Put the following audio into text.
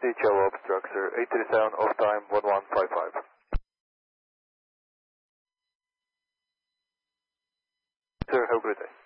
The Java obstruct, sir. 837, off time 1155. Sir, have a good day.